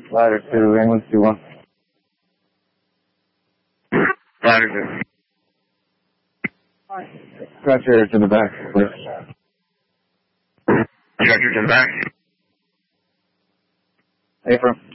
Ladder 2, ambulance 2-1. Ladder 2. Stretcher to the back, please. Stretcher to the back. Affirm.